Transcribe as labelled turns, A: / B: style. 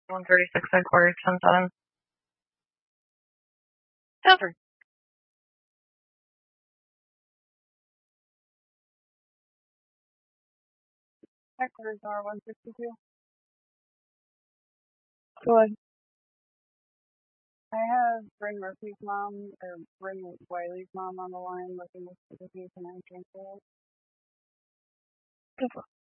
A: 136 headquarters, 10-7. Delta. Headquarters are 162. Go ahead. I have Bryn Murphy's mom, or Bryn Wiley's mom on the line looking to see if you can answer.